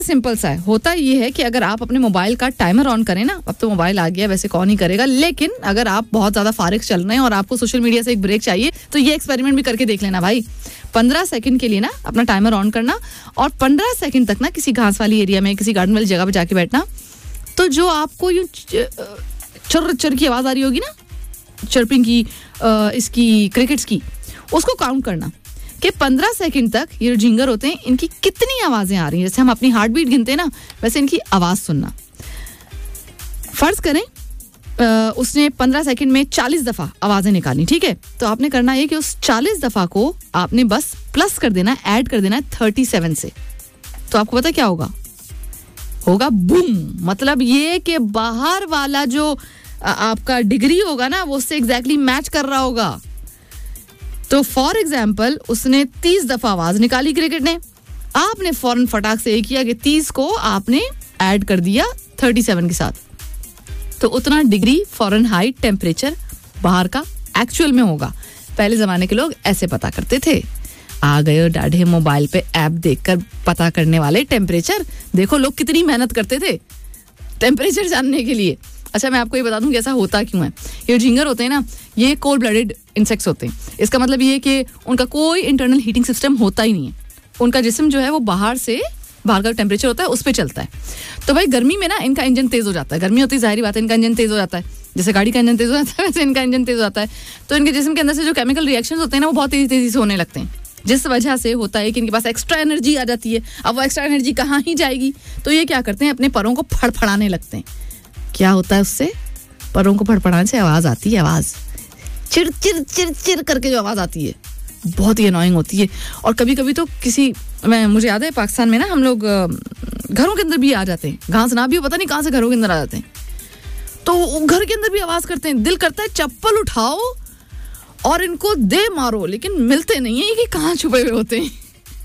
Simple सा है, होता ये है कि अगर आप अपने मोबाइल का टाइमर ऑन करें ना, अब तो मोबाइल आ गया वैसे कौन ही करेगा, लेकिन अगर आप बहुत ज्यादा फारिग चल रहे हैं और आपको सोशल मीडिया से एक ब्रेक चाहिए तो ये एक्सपेरिमेंट भी करके देख लेना भाई। 15 सेकंड के लिए ना अपना टाइमर ऑन करना और 15 सेकंड तक ना किसी घास वाली एरिया में, किसी गार्डन वाली जगह पे जाके बैठना। तो जो आपको यूं चर चर की आवाज आ रही होगी ना, चर्पिंग की, इसकी क्रिकेट्स की, उसको काउंट करना कि 15 सेकंड तक ये जो जिंगर होते हैं इनकी कितनी आवाजें आ रही हैं। जैसे हम अपनी हार्ट बीट गिनते हैं ना, वैसे इनकी आवाज सुनना। फर्ज करें उसने 15 सेकंड में 40 दफा आवाजें निकाली, ठीक है, तो आपने करना है कि उस 40 दफा को आपने बस प्लस कर देना, ऐड कर देना है 37 से। तो आपको पता क्या होगा बूम, मतलब ये कि बाहर वाला जो आपका डिग्री होगा ना वो उससे एग्जैक्टली मैच कर रहा होगा। तो फॉर एग्जाम्पल उसने 30 दफा आवाज निकाली क्रिकेट ने, आपने फौरन फटाक से ये किया कि 30 को आपने ऐड कर दिया 37 के साथ, तो उतना डिग्री फॉरेनहाइट टेम्परेचर बाहर का एक्चुअल में होगा। पहले जमाने के लोग ऐसे पता करते थे। आ गए डाढ़े मोबाइल पे ऐप देखकर पता करने वाले टेम्परेचर। देखो लोग कितनी मेहनत करते थे टेम्परेचर जानने के लिए। अच्छा, मैं आपको ये बता दूं कि ऐसा होता क्यों है। ये झिंगर होते हैं ना, ये कोल्ड ब्लडेड इंसेक्ट्स होते हैं। इसका मतलब ये है कि उनका कोई इंटरनल हीटिंग सिस्टम होता ही नहीं है। उनका जिस्म जो है वो बाहर का टेम्परेचर होता है उस पर चलता है। तो भाई गर्मी में ना इनका इंजन तेज हो जाता है, गर्मी होती है जाहिर बात है इनका इंजन तेज हो जाता है, जैसे गाड़ी का इंजन तेज हो जाता है वैसे इनका इंजन तेज हो जाता है। तो इनके जिस्म के अंदर से जो केमिकल रिएक्शन होते हैं ना वो बहुत तेजी से होने लगते हैं, जिस वजह से होता है कि इनके पास एक्स्ट्रा एनर्जी आ जाती है। अब वो एक्स्ट्रा एनर्जी कहाँ ही जाएगी, तो ये क्या करते हैं अपने परों को फड़फड़ाने लगते हैं। क्या होता है उससे, परों को फड़फड़ाने से आवाज आती है, आवाज चिर चिर चिर चिर करके जो आवाज आती है बहुत ही अनोइंग होती है। और कभी कभी तो मुझे याद है पाकिस्तान में ना हम लोग घरों के अंदर भी आ जाते हैं, घास ना भी हो, पता नहीं कहाँ से घरों के अंदर आ जाते हैं, तो घर के अंदर भी आवाज करते हैं। दिल करता है चप्पल उठाओ और इनको दे मारो, लेकिन मिलते नहीं है कि कहाँ छुपे हुए होते हैं।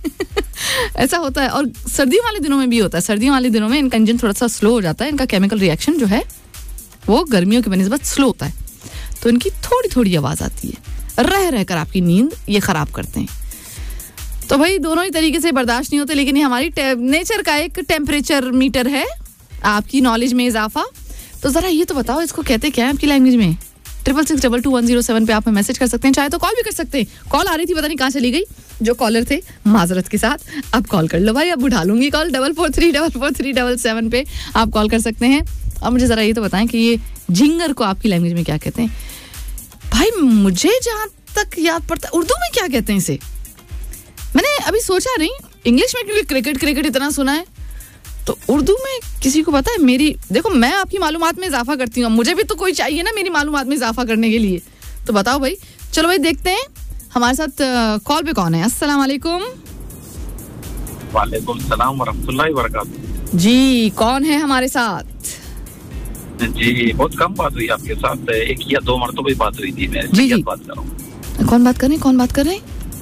ऐसा होता है। और सर्दियों वाले दिनों में भी होता है। सर्दियों वाले दिनों में इनका इंजन थोड़ा सा स्लो हो जाता है, इनका केमिकल रिएक्शन जो है वो गर्मियों की बनिस्बत स्लो होता है, तो इनकी थोड़ी थोड़ी आवाज आती है। रह रहकर आपकी नींद ये खराब करते हैं। तो भाई दोनों ही तरीके से बर्दाश्त नहीं होते, लेकिन ये हमारी नेचर का एक टेम्परेचर मीटर है। आपकी नॉलेज में इजाफा। तो जरा ये तो बताओ इसको कहते क्या है आपकी लैंग्वेज में। 66622107 पे आप मैसेज कर सकते हैं, चाहे तो कॉल भी कर सकते हैं। कॉल आ रही थी, पता नहीं कहाँ चली गई जो कॉलर थे, माजरत के साथ। अब कॉल कर लो भाई, अब उठा लूंगी कॉल। 44344377 पे आप कॉल कर सकते हैं। अब मुझे जरा ये तो बताएं कि ये झिंगर को आपकी लैंग्वेज में क्या कहते हैं। भाई मुझे जहां तक याद पड़ता है उर्दू में क्या कहते हैं इसे, मैंने अभी सोचा नहीं। इंग्लिश में क्योंकि क्रिकेट इतना सुना है, तो उर्दू में किसी को पता है। देखो मैं आपकी मालूमात में इजाफा करती हूँ, मुझे भी तो कोई चाहिए ना मेरी मालूमात में इजाफा करने के लिए। तो बताओ भाई। चलो भाई देखते हैं हमारे साथ कॉल पे कौन है। अस्सलाम वालेकुम। वालेकुम सलाम वरहमतुल्लाहि वबरकातुहू। जी कौन है हमारे साथ? जी बहुत कम बात हुई आपके साथ, एक या दो मरतबा बात हुई थी। मैं सैयद बात कर रहा हूँ। कौन बात कर रहे हैं?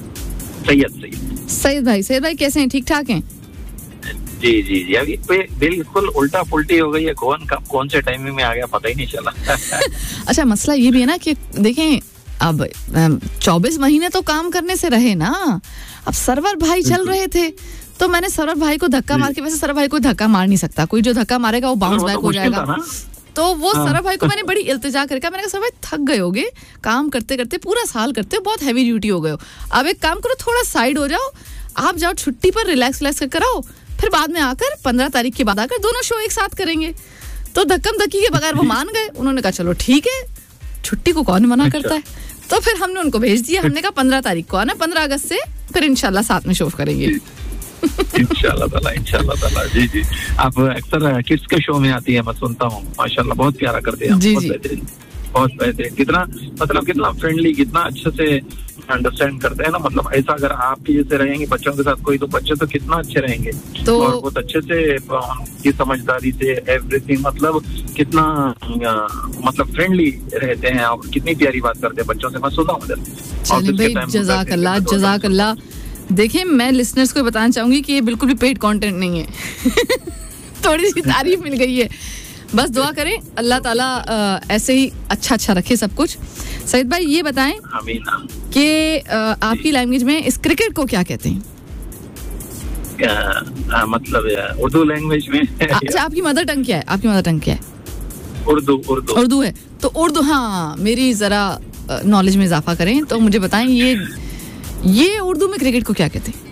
सैयद भाई कैसे हैं, ठीक ठाक हैं? जी अभी बिल्कुल उल्टा पुल्टी हो गई है, कौन से टाइमिंग में आ गया पता ही नहीं चला। अच्छा मसला ये भी है ना कि देखें अब 24 महीने तो काम करने से रहे ना। अब सरवर भाई चल रहे थे, तो मैंने सरवर भाई को धक्का मार के, वैसे सरवर भाई को धक्का मार नहीं सकता, कोई जो धक्का मारेगा वो बाउंस बैक हो जाएगा। तो वो सरवर भाई को मैंने बड़ी इल्तिजा करके मैंने कहा सर भाई थक गए होगे काम करते करते, पूरा साल करते हो, बहुत हैवी ड्यूटी हो गए हो, अब एक काम करो थोड़ा साइड हो जाओ, आप जाओ छुट्टी पर रिलैक्स कर आओ, फिर बाद में आकर 15 तारीख के बाद आकर दोनों शो एक साथ करेंगे। तो धक्कम धक्की के बगैर वो मान गए। उन्होंने कहा चलो ठीक है, छुट्टी को कौन मना करता है। तो फिर हमने उनको भेज दिया, हमने कहा 15 तारीख को आना, 15 अगस्त से फिर इंशाल्लाह साथ में शो करेंगे। इंशाल्लाह ताला। जी आप अक्सर किड्स के शो में आती है, मैं सुनता हूँ, माशाल्लाह बहुत प्यारा करते हैं। बहुत बेहतरीन, कितना फ्रेंडली, कितना अच्छे से अंडरस्टैंड करते हैं ना। मतलब ऐसा अगर आपके जैसे रहेंगे बच्चों के साथ कोई, तो बच्चे तो कितना अच्छे रहेंगे। तो और बहुत अच्छे से उनकी समझदारी से एवरीथिंग, मतलब कितना मतलब फ्रेंडली रहते हैं और कितनी प्यारी बात करते हैं बच्चों से। मैं सुना हूँ। जज़ाकल्लाह। देखिए मैं लिसनर्स को बताना चाहूंगी कि ये बिल्कुल भी पेड कंटेंट नहीं है। थोड़ी सी तारीफ मिल गई है, बस दुआ करें अल्लाह ताला ऐसे ही अच्छा रखे सब कुछ। सईद भाई ये बताएं कि आपकी लैंग्वेज में इस क्रिकेट को क्या कहते हैं? मतलब उर्दू लैंग्वेज में। अच्छा, आपकी मदर टंग क्या है? आपकी मदर टंग क्या है? उर्दू है। तो उर्दू, हाँ, मेरी जरा नॉलेज में इजाफा करें तो मुझे बताएं, ये उर्दू में क्रिकेट को क्या कहते हैं?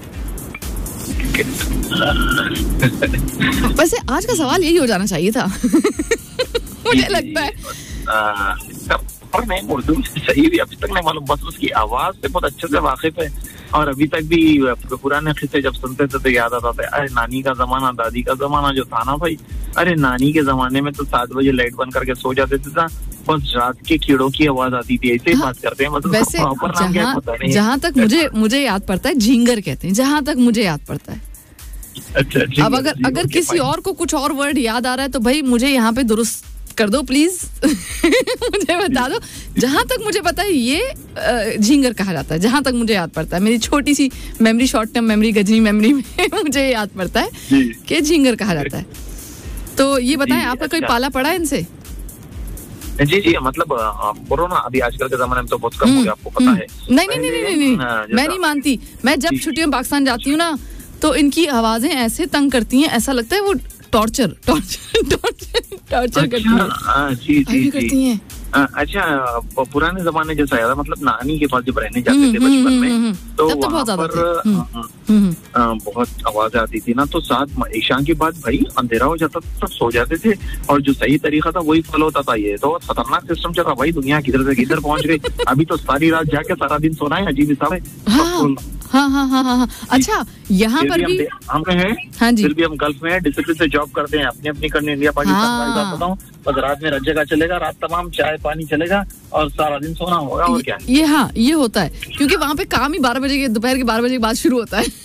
वैसे आज का सवाल यही हो जाना चाहिए था। मुझे लगता है पर नहीं, उर्दू सही भी अभी तक नहीं मालूम, बस उसकी आवाज से बहुत अच्छे से वाकिफ है। और अभी तक भी पुराने किस्से जब सुनते थे तो याद आता था, अरे नानी का जमाना, दादी का जमाना जो था ना भाई, अरे नानी के जमाने में तो 7 बजे लाइट बंद करके सो जाते थे, बस रात के कीड़ों की आवाज आती थी। ऐसे ही बात करते हैं, मतलब वैसे जहाँ तक मुझे याद पड़ता है, झींगर कहते हैं, जहाँ तक मुझे याद पड़ता है। अच्छा, अब अगर किसी और को कुछ और वर्ड याद आ रहा है तो भाई मुझे यहाँ पे दुरुस्त कर दो प्लीज। मुझे बता दो। जहां तक मुझे पता है ये झींगर कहा जाता है, जहां तक मुझे याद पड़ता है। मेरी छोटी सी memory, short term memory, Ghazni memory में मुझे याद पड़ता है कि झींगर कहा जाता है। तो ये बताएं, आपका कोई पाला पड़ा है इनसे? जी, मतलब कोरोना अभी आजकल के जमाने में तो बहुत कम हो गया, आपको पता है। नहीं, मैं नहीं मानती। मैं जब छुट्टियों में पाकिस्तान जाती हूँ ना, तो इनकी आवाजें ऐसे तंग करती हैं, ऐसा लगता है वो टॉर्चर करती हैं। अच्छा, पुराने जमाने जैसा यार, मतलब नानी के पास जब रहने जाते थे बचपन में, तो वहाँ पर बहुत आवाज आती थी ना, तो 7 ईशा के बाद भाई अंधेरा हो जाता था, सो जाते थे, और जो सही तरीका था वही फॉलो होता था। ये तो खतरनाक सिस्टम चल रहा भाई, दुनिया किधर से किधर पहुंच गई। अभी तो सारी रात जाके सारा दिन सोना है, अजीब हिसाब है। हाँ। अच्छा, यहाँ पर भी हम हैं, हाँ जी, फिर भी हम गल्फ में हैं, डिसिप्लिन से जॉब करते हैं, अपनी करने इंडिया पाकिस्तान बताऊँ, बस रात में रज जगह चलेगा, रात तमाम चाय पानी चलेगा और सारा दिन सोना होगा, और क्या। ये होता है, क्योंकि वहाँ पे काम ही 12 बजे के, दोपहर के 12 बजे के बाद शुरू होता है।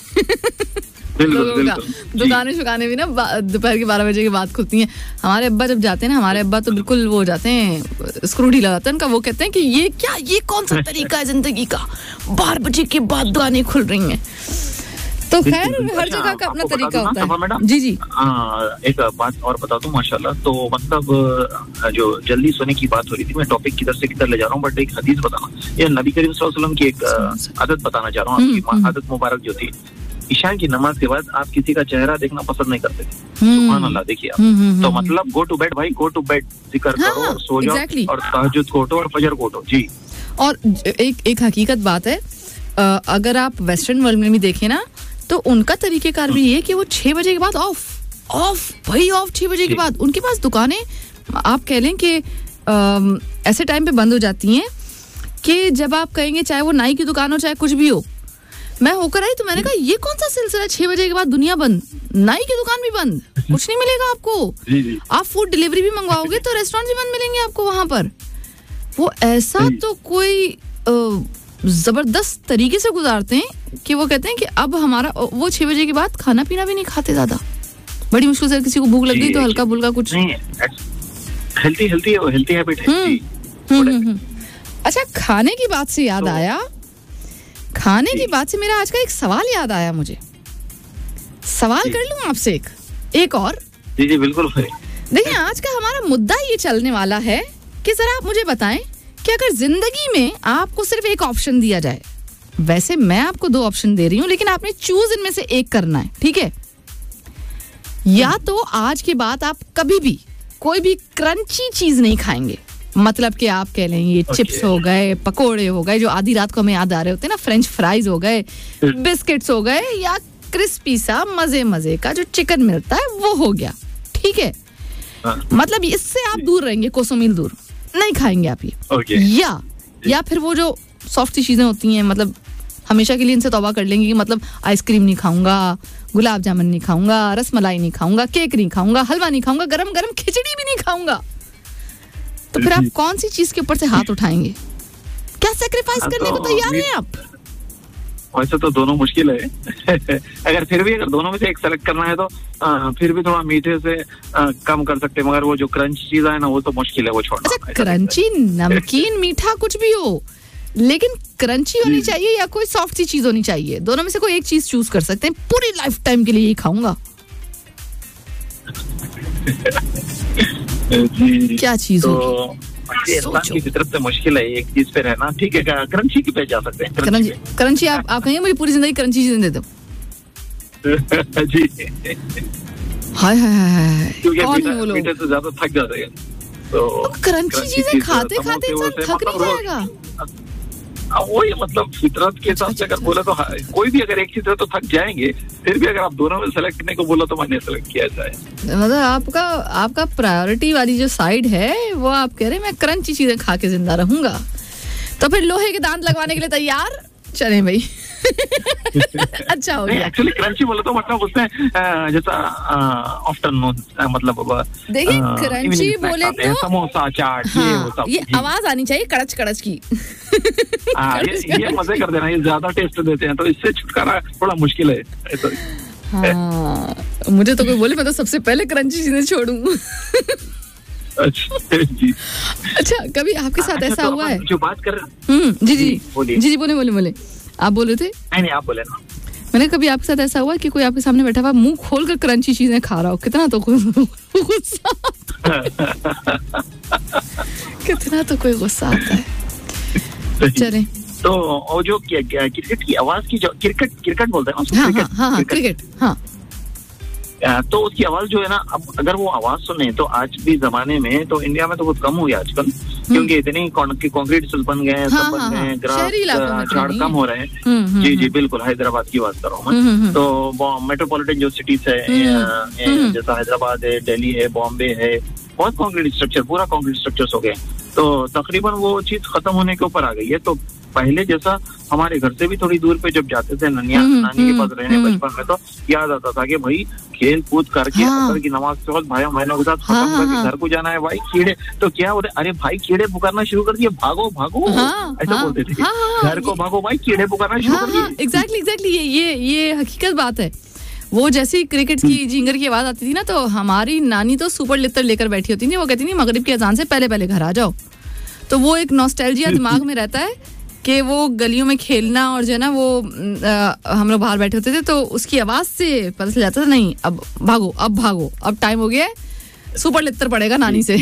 दुकानें शुकाने भी ना दोपहर के 12 बजे के बाद खुलती हैं। हमारे अब्बा जब जाते हैं ना, हमारे अब्बा तो बिल्कुल वो जाते हैं, स्क्रू ढीला जाता है उनका। वो कहते हैं कि ये कौन सा तरीका है जिंदगी का, 12 बजे के बाद दुकानें खुल रही हैं। तो खैर, हर जगह का अपना तरीका होता है। जी। एक बात और बता दूं, माशाल्लाह, तो मतलब जो जल्दी सोने की बात हो रही थी, मैं टॉपिक किधर से किधर ले जा रहा हूँ, बट एक हदीस बताना, ये नबी करीम सल्लल्लाहु अलैहि वसल्लम की एक आदत बताना चाह रहा हूँ। आपकी आदत मुबारक जो थी, ईशा की नमाज के बाद आप किसी का चेहरा देखना पसंद नहीं करते थे। सुभान अल्लाह, देखिए आप। तो मतलब गो टू बेड भाई, गो टू बेड, जिक्र करो और सो जाओ, और तहज्जुद को उठो और फजर को उठो। जी। और एक हकीकत बात है, अगर आप वेस्टर्न वर्ल्ड में भी देखें ना, तो उनका तरीकेकार भी ये कि वो 6 बजे के बाद ऑफ 6 बजे के बाद उनके पास दुकानें, आप कह लें कि ऐसे टाइम पे बंद हो जाती हैं कि जब आप कहेंगे, चाहे वो नाई की दुकान हो, चाहे कुछ भी हो। मैं होकर आई तो मैंने कहा, ये कौन सा सिलसिला, 6 बजे के बाद दुनिया बंद, नाई की दुकान भी बंद, कुछ नहीं मिलेगा आपको। आप फूड डिलीवरी भी मंगवाओगे तो रेस्टोरेंट भी बंद मिलेंगे आपको वहां पर। वो ऐसा तो कोई जबरदस्त तरीके से गुजारते हैं कि वो कहते हैं कि अब हमारा, वो 6 बजे के बाद खाना पीना भी नहीं खाते ज्यादा। बड़ी मुश्किल से किसी को भूख लग गई तो हल्का फुल्का कुछ, हेल्थी हैबिट है। अच्छा, खाने की बात से याद आया, खाने की बात से मेरा आज का एक सवाल याद आया मुझे। सवाल कर लूं आपसे एक और? जी बिल्कुल। देखिए, आज का हमारा मुद्दा ये चलने वाला है कि जरा आप मुझे बताएं कि अगर जिंदगी में आपको सिर्फ एक ऑप्शन दिया जाए, वैसे मैं आपको 2 ऑप्शन दे रही हूँ, लेकिन आपने चूज इनमें से एक करना है, ठीक है? या तो आज के बाद आप कभी भी कोई भी क्रंची चीज नहीं खाएंगे, मतलब कि आप कह लें ये चिप्स हो गए, पकोड़े हो गए जो आधी रात को हमें याद आ रहे होते हैं ना, फ्रेंच फ्राइज हो गए, बिस्किट्स हो गए, या क्रिस्पी सा मजे का जो चिकन मिलता है वो हो गया, ठीक है? मतलब इससे आप दूर रहेंगे, कोसों मील दूर नहीं खाएंगे आप ये। या फिर वो जो सॉफ्ट चीजें होती हैं, मतलब हमेशा के लिए इनसे तौबा कर लेंगे कि मतलब आइसक्रीम नहीं खाऊंगा, गुलाब जामुन नहीं खाऊंगा, रसमलाई नहीं खाऊंगा, केक नहीं खाऊंगा, हलवा नहीं खाऊंगा, गरम गरम खिचड़ी भी नहीं खाऊंगा। तो फिर आप कौन सी चीज के ऊपर से हाथ उठाएंगे? क्या सैक्रिफाइस करने को तैयार हैं आप? वैसे तो दोनों मुश्किल है। अगर दोनों में से एक सेलेक्ट करना है तो फिर भी थोड़ा मीठे से कम कर सकते हैं, मगर वो जो क्रंच चीज है ना, वो तो मुश्किल है वो छोड़ना। अच्छा, क्रंची, नमकीन, मीठा कुछ भी हो, लेकिन क्रंची होनी चाहिए या कोई सॉफ्ट सी चीज होनी चाहिए? दोनों में से कोई एक चीज चूज कर सकते हैं, पूरी लाइफ टाइम के लिए यही खाऊंगा। क्या चीज होगी? इंसान की फितरत से मुश्किल है एक चीज पे रहना, ठीक है? क्रंची की पे जा सकते हैं। क्रंची आप कहेंगे मुझे पूरी जिंदगी क्रंची चीजें दे दो? जी, हाय हाय हाय, क्योंकि कौन है वो लोग? मीठे से ज्यादा थक जाते हैं, तो क्रंची चीजें खाते खाते इंसान थक नहीं जाएगा? वही मतलब फितरत के हिसाब से अगर बोले तो कोई भी अगर एक चीज है तो थक जाएंगे, फिर भी अगर आप दोनों में सेलेक्ट करने को बोलो तो मैंने सेलेक्ट किया जाए। मतलब आपका प्रायोरिटी वाली जो साइड है वो आप कह रहे हैं मैं क्रंची चीजें खा के जिंदा रहूंगा, तो फिर लोहे के दांत लगवाने के लिए तैयार? चलें भाई। अच्छा हो गया। एक्चुअली क्रंची बोले तो मतलब उसमें जैसा आफ्टरनून मतलब देखिए क्रंची बोले तो समोसा चाट, हाँ, ये आवाज आनी चाहिए कड़च कड़च की। ये मजे कर देना, ये ज्यादा टेस्ट देते हैं तो इससे छुटकारा थोड़ा मुश्किल है। हाँ, मुझे तो कोई बोले मैं तो सबसे पहले क्रंची चीजें छोड़ूं। अच्छा, कभी आपके साथ ऐसा हुआ है? जो बात कर रहे जी बोले आप बोल रहे थे? नहीं आप बोले ना। मैंने कभी आपके साथ ऐसा हुआ कि कोई आपके सामने बैठा हुआ मुंह खोलकर क्रंची चीजें खा रहा हो? कितना तो कोई गुस्सा आता है। चले तो जो क्रिकेट की आवाज की जो क्रिकेट बोलते हैं हाँ, क्रिकेट, हाँ, तो उसकी आवाज जो है ना, अब अगर वो आवाज सुने तो आज भी जमाने में तो इंडिया में तो बहुत कम हो गया आजकल, क्योंकि इतनी कंक्रीट बन गए, सब बन गए, ग्रास झाड़ कम हो रहे हैं। जी बिल्कुल, हैदराबाद की बात कर रहा हूँ मैं। तो मेट्रोपॉलिटन जो सिटीज है जैसा हैदराबाद है, दिल्ली है, बॉम्बे है, बहुत कंक्रीट स्ट्रक्चर, पूरा कंक्रीट स्ट्रक्चर्स हो गए, तो तकरीबन वो चीज खत्म होने के ऊपर आ गई है। तो पहले जैसा हमारे घर से भी थोड़ी दूर पे जब जाते थे नानी के पास रहने बचपन में, तो याद आता था कि भाई खेल कूद करके असर की नमाज के बाद भाई बहनों के साथ खत्म करके घर को जाना है। भाई कीड़े तो क्या होते, अरे भाई कीड़े पुकारना शुरू कर दिए, भागो भागो, ऐसा बोलते थे, घर को भागो भाई, कीड़े पुकारना शुरू कर दिए। एग्जैक्टली ये हकीकत बात है। वो जैसी क्रिकेट की जिंगर की आवाज आती थी ना, तो हमारी नानी तो सुपर लिटर लेकर बैठी होती थी। वो कहती थी मगरिब की अजान से पहले घर आ जाओ। तो वो एक नॉस्टैल्जिया दिमाग में रहता है कि वो गलियों में खेलना, और जो है ना वो हम लोग बाहर बैठे होते थे तो उसकी आवाज से पता चल जाता था नहीं अब भागो, अब टाइम हो गया है, सुपर लिटर पड़ेगा नानी से।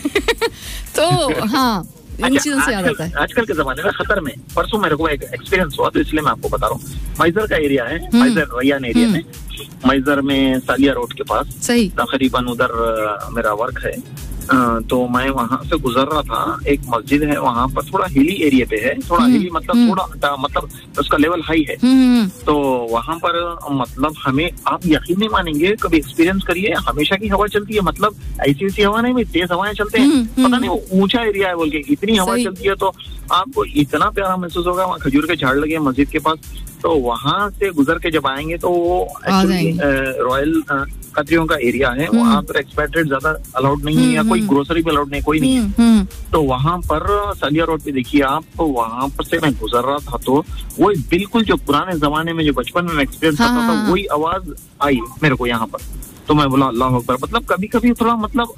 तो हाँ, इन चीजों से याद आता है। आजकल के जमाने में खतर में, परसों मेरे को एक एक्सपीरियंस हुआ तो इसलिए मैं आपको बता रहा हूँ। मैजर का एरिया है, मैजर रैयान एरिया में, मैजर में सालिया रोड के पास, सही तकरीबन उधर मेरा वर्क है। तो मैं वहाँ से गुजर रहा था, एक मस्जिद है वहाँ पर, थोड़ा हिली एरिया पे है, थोड़ा हिली मतलब थोड़ा मतलब उसका लेवल हाई है। तो वहाँ पर मतलब हमें, आप यकीन नहीं मानेंगे, कभी एक्सपीरियंस करिए, हमेशा की हवा चलती है, मतलब ऐसी हवा नहीं, तेज हवाएं चलते हैं, पता नहीं वो ऊंचा एरिया है बोल के इतनी हवा चलती है, तो आपको इतना प्यारा महसूस होगा। वहाँ खजूर के झाड़ लगे मस्जिद के पास, तो वहाँ से गुजर के जब आएंगे तो वो एक्चुअली रॉयल खतरियों का एरिया है, वहाँ पर एक्सपेक्टेड ज्यादा अलाउड नहीं है, या कोई ग्रोसरी भी अलाउड नहीं, कोई नहीं है। तो वहाँ पर सालिया रोड पे देखिए आप, तो वहाँ पर से मैं गुजर रहा था, तो वो बिल्कुल जो पुराने जमाने में जो बचपन में एक्सपीरियंस करता था वही आवाज आई मेरे को यहाँ पर। तो मैं बोला अल्लाह अकबर, मतलब कभी कभी थोड़ा मतलब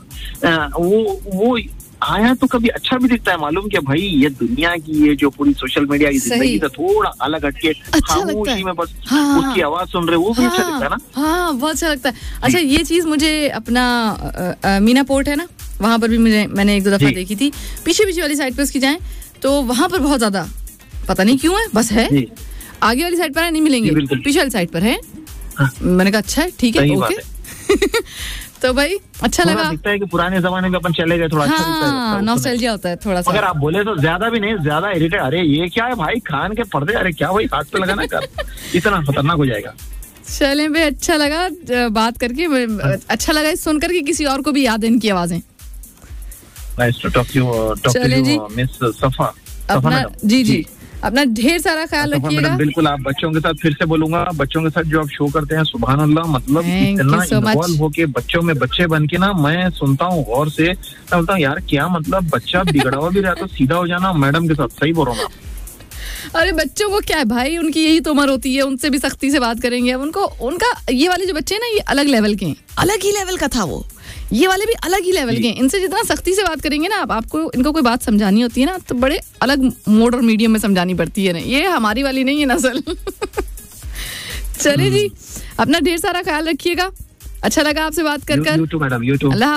वो आया तो कभी अच्छा भी दिखता है, मालूम कि भाई ये दुनिया की ये जो पूरी सोशल मीडिया की जिंदगी से थोड़ा अलग हटके खामोशी में बस उसकी आवाज सुन रहे, वो भी अच्छा दिखता है ना। हाँ, बहुत अच्छा लगता है। अच्छा, ये चीज मुझे अपना मीना पोर्ट है ना, वहां पर भी मैंने एक दो दफा देखी थी, पीछे वाली साइड पे उसकी जाए तो वहां पर बहुत ज्यादा, पता नहीं क्यों है, बस है, आगे वाली साइड पर नहीं मिलेंगे, पीछे वाली साइड पर है। मैंने कहा अच्छा है, ठीक है, ओके। तो भाई अच्छा लगा, दिखता है कि पुराने जमाने में अपन चले गए, थोड़ा अच्छा दिखता है, नॉस्टैल्जिया होता है थोड़ा सा। अगर आप बोले तो ज्यादा भी नहीं, ज्यादा इरिटेट, अरे ये क्या है भाई, खान के पर्दे, अरे क्या भाई हाथ पे लगाना कर, इतना खतरनाक हो जाएगा। चलें भाई, अच्छा लगा बात करके, अच्छा लगा सुन करके, किसी और को भी याद है इनकी आवाजें। Nice to talk you miss सफा। जी अपना ढेर सारा ख्याल रखिएगा। बिल्कुल, आप बच्चों के साथ, फिर से बोलूंगा, बच्चों के साथ जो आप शो करते हैं, सुभान अल्लाह, मतलब इतना इन्वॉल्व होके बच्चों में बच्चे बन के ना, मैं सुनता हूँ गौर से, मैं बोलता हूँ यार क्या मतलब, बच्चा बिगड़ा हुआ भी रहा तो सीधा हो जाना मैडम के साथ, सही बोल रहा हूँ। अरे बच्चों को क्या है भाई, उनकी यही तो उम्र होती है, उनसे भी सख्ती से बात करेंगे। अब उनका ये वाले जो बच्चे हैं ना, ये अलग लेवल के हैं, अलग ही लेवल का था वो, ये वाले भी अलग ही लेवल के हैं। इनसे जितना सख्ती से बात करेंगे ना, आपको इनको कोई बात समझानी होती है ना, तो बड़े अलग मोड और मीडियम में समझानी पड़ती है ना, ये हमारी वाली नहीं है नस्ल। चलिए जी, अपना ढेर सारा ख्याल रखिएगा, अच्छा लगा आपसे बात कर कर। अल्लाह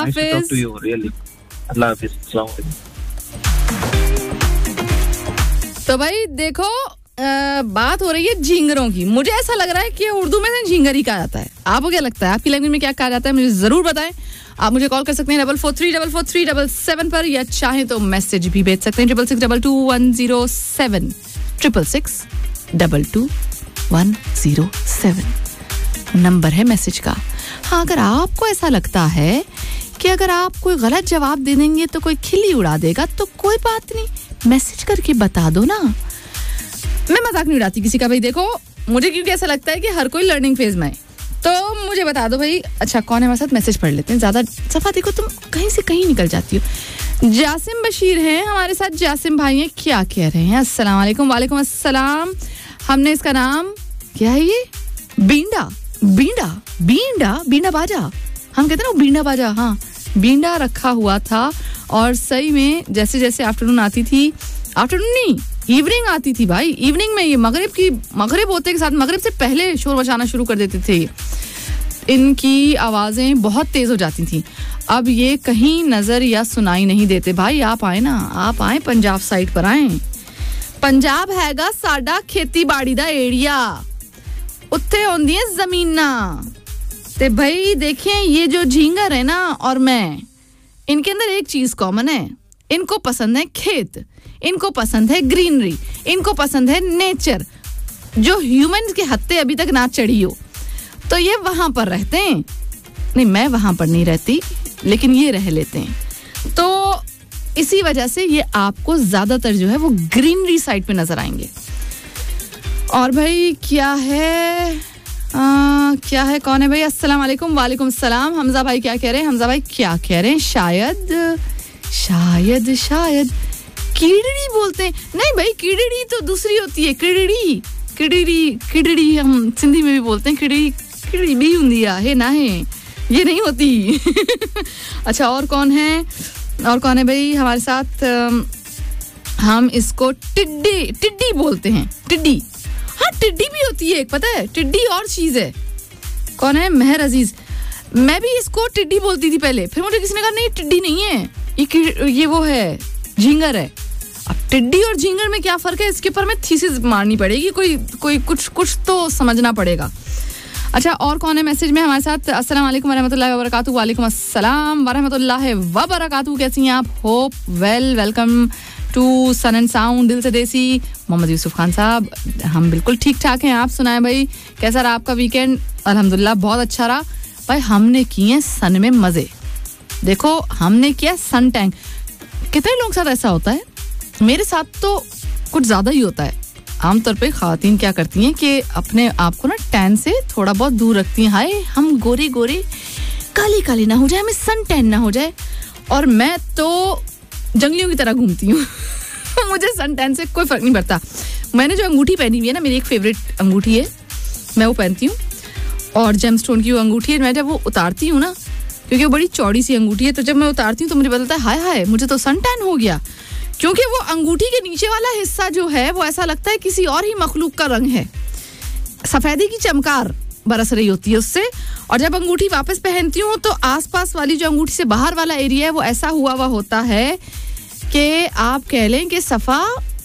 हाफिज। तो भाई देखो, बात हो रही है झींगरों की। मुझे ऐसा लग रहा है कि उर्दू में झींगर ही कहा जाता है। आपको क्या लगता है, आपकी लैंग्वेज में क्या कहा जाता है? मुझे जरूर बताएं। आप मुझे कॉल कर सकते हैं 44344377 पर, या चाहें तो मैसेज भी भेज सकते हैं 66222107 66222107 नंबर है मैसेज का। हाँ, अगर आपको ऐसा लगता है कि अगर आप कोई गलत जवाब दे देंगे तो कोई खिल्ली उड़ा देगा, तो कोई बात नहीं, मैसेज करके बता दो ना। मैं मजाक नहीं उड़ाती किसी का भाई। देखो, मुझे क्योंकि ऐसा लगता है कि हर कोई लर्निंग फेज में है, तो मुझे बता दो भाई। अच्छा, कौन है हमारे साथ? मैसेज पढ़ लेते हैं। ज्यादा सफा देखो, तुम कहीं से कहीं निकल जाती हो। जासिम बशीर हैं हमारे साथ। जासिम भाई हैं, क्या कह रहे हैं? अस्सलाम वालेकुम। वालेकुम अस्सलाम। हमने इसका नाम क्या है? ये बींडा बींडा बींडा बींडा बाजा, हम कहते हैं ना बींडा बाजा। हाँ, बींडा रखा हुआ था, और सही में जैसे जैसे आफ्टरनून आती थी, आफ्टरनून नहीं, इवनिंग आती थी भाई। इवनिंग में ये मगरिब होते के साथ, मगरिब से पहले शोर मचाना शुरू कर देते थे। इनकी आवाजें बहुत तेज हो जाती थी। अब ये कहीं नजर या सुनाई नहीं देते। भाई आप आए ना, आप आए पंजाब साइड पर आए। पंजाब हैगा साडा खेती बाड़ी दा एरिया, उत्थे होंदियां जमीनां। ते भाई देखें, ये जो झींगर है ना और मैं, इनके अंदर एक चीज कॉमन है। इनको पसंद है खेत, इनको पसंद है ग्रीनरी, इनको पसंद है नेचर, जो ह्यूमन के हत्ते अभी तक ना चढ़ी हो। तो ये वहां पर रहते हैं। नहीं, मैं वहां पर नहीं रहती, लेकिन ये रह लेते हैं। तो इसी वजह से ये आपको ज्यादातर जो है वो ग्रीनरी साइड पे नजर आएंगे। और भाई क्या है कौन है भाई? अस्सलाम वालेकुम। वालेकुम सलाम। हमजा भाई क्या कह रहे हैं? हमजा भाई क्या कह रहे हैं? शायद कीड़ड़ी बोलते हैं। नहीं भाई, कीड़ड़ी तो दूसरी होती है। किड़ड़ी हम सिंधी में भी बोलते हैं। किड़ड़ी भी हुंदी है ना, है ये नहीं होती। अच्छा, और कौन है भाई हमारे साथ? हम इसको टिड्डी बोलते हैं। टिड्डी, हाँ टिड्डी भी होती है एक, पता है? टिड्डी और चीज है। कौन है? मेहर अजीज। मैं भी इसको टिड्डी बोलती थी पहले, फिर मुझे किसी ने कहा नहीं टिड्डी नहीं है, ये वो है, झींगर है। अब टिड्डी और झींगर में क्या फर्क है, इसके ऊपर में थीसिस मारनी पड़ेगी, कोई कुछ तो समझना पड़ेगा। अच्छा, और कौन है मैसेज में हमारे साथ? अस्सलाम वालेकुम वरहमतुल्लाहि वबरकातुहू। वालेकुम अस्सलाम वरहमतुल्लाहि वबरकातुहू। कैसी हैं आप? Hope welcome to sun and sound, दिल से देसी। मोहम्मद यूसुफ खान साहब, हम बिल्कुल ठीक ठाक हैं। आप सुनाएं भाई, कैसा रहा आपका वीकेंड? अल्हम्दुलिल्लाह बहुत अच्छा रहा भाई। हमने किए सन में मजे। देखो, हमने किया सन टैंक। कितने लोगों के साथ ऐसा होता है? मेरे साथ तो कुछ ज्यादा ही होता है। आमतौर पे ख्वातीन क्या करती हैं कि अपने आप को ना टैन से थोड़ा बहुत दूर रखती हैं। हाय, हम गोरे काली ना हो जाए, हमें सन टैन ना हो जाए। और मैं तो जंगलियों की तरह घूमती हूँ। मुझे सन टैन से कोई फर्क नहीं पड़ता। मैंने जो अंगूठी पहनी हुई है ना, मेरी एक फेवरेट अंगूठी है, मैं वो पहनती हूँ। और जेमस्टोन की वो अंगूठी है। मैं जब वो उतारती हूँ ना, क्योंकि वो बड़ी चौड़ी सी अंगूठी है, तो जब मैं उतारती हूँ तो मुझे पता है हाय मुझे तो सन टैन हो गया। क्योंकि वो अंगूठी के नीचे वाला हिस्सा जो है वो ऐसा लगता है किसी और ही मखलूक का रंग है। सफेदी की चमकार बरस रही होती है उससे। और जब अंगूठी वापस पहनती हूँ तो आसपास वाली जो अंगूठी से बाहर वाला एरिया है वो ऐसा हुआ होता है कि आप कह लें कि सफा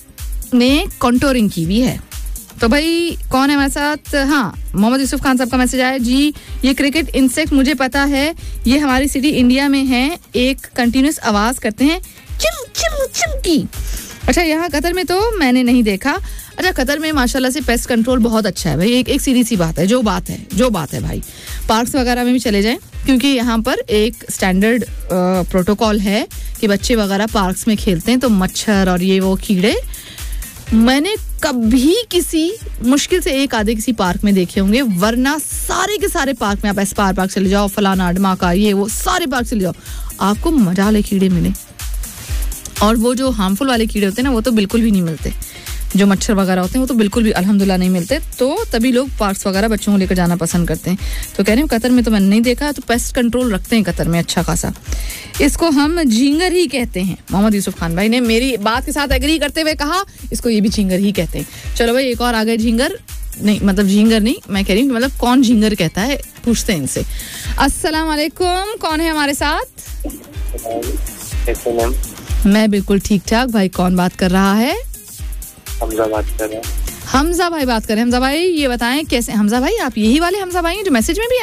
ने कॉन्टोरिंग की भी है। तो भाई कौन है हमारे साथ? हाँ, मोहम्मद यूसुफ खान साहब का मैसेज आया जी। ये क्रिकेट इंसेक्ट मुझे पता है, ये हमारी सिटी इंडिया में है, एक कंटिन्यूस आवाज करते हैं चिल चिल चिल की। अच्छा, यहाँ कतर में तो मैंने नहीं देखा। अच्छा, कतर में माशाल्लाह से पेस्ट कंट्रोल बहुत अच्छा है भाई। एक सीधी सी बात है, जो बात है भाई, पार्क्स वगैरह में भी चले जाएं, क्योंकि यहाँ पर एक स्टैंडर्ड प्रोटोकॉल है कि बच्चे वगैरह पार्क्स में खेलते हैं तो मच्छर और ये वो कीड़े मैंने कभी किसी मुश्किल से एक आधे किसी पार्क में देखे होंगे, वरना सारे के सारे पार्क में आप एस्पार पार्क चले जाओ, फलाना अडमा का ये वो सारे पार्क चले जाओ, आपको मजा वाले कीड़े मिले। और वो जो हार्मफुल वाले कीड़े होते हैं ना, वो तो बिल्कुल भी नहीं मिलते। जो मच्छर वगैरह होते हैं वो तो बिल्कुल भी अल्हम्दुलिल्लाह नहीं मिलते। तो तभी लोग पार्क्स वगैरह बच्चों को लेकर जाना पसंद करते हैं। तो कह रहे हैं कतर में तो मैंने नहीं देखा, तो पेस्ट कंट्रोल रखते हैं कतर में अच्छा खासा। इसको हम झींगर ही कहते हैं। मोहम्मद यूसुफ खान भाई ने मेरी बात के साथ एग्री करते हुए कहा इसको ये भी झींगर ही कहते हैं। चलो भाई, एक और आ गए झींगर। नहीं, मतलब झींगर नहीं, मैं कह रही हूँ मतलब कौन झींगर कहता है, पूछते हैं इनसे। अस्सलाम वालेकुम, कौन है हमारे साथ? मैं बिल्कुल ठीक ठाक भाई। कौन बात कर रहा है? हमजा बात कर रहा है। हमजा भाई बात करें। हमजा भाई ये बताएं कैसे, हमजा भाई आप यही वाले हमजा भाई हैं जो मैसेज में भी